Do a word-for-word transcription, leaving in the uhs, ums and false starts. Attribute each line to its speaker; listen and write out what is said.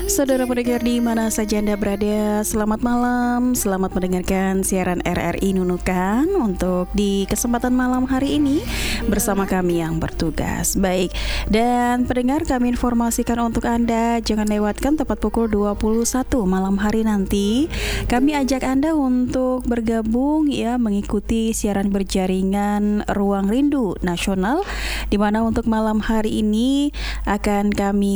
Speaker 1: Saudara pendengar di mana saja Anda berada, selamat malam, selamat mendengarkan siaran R R I Nunukan untuk di kesempatan malam hari ini bersama kami yang bertugas. Baik, dan pendengar kami informasikan untuk Anda, jangan lewatkan tepat pukul dua puluh satu malam hari nanti. Kami ajak Anda untuk bergabung ya mengikuti siaran berjaringan Ruang Rindu Nasional, di mana untuk malam hari ini akan kami